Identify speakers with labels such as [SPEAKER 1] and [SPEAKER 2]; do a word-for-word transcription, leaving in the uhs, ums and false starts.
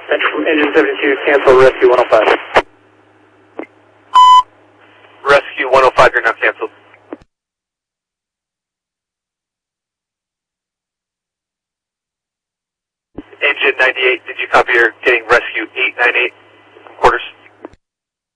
[SPEAKER 1] Engine seventy-two, cancel rescue one oh five.
[SPEAKER 2] Rescue one oh five, you're now canceled. Engine ninety-eight, did you copy your getting rescue eight nine eight quarters?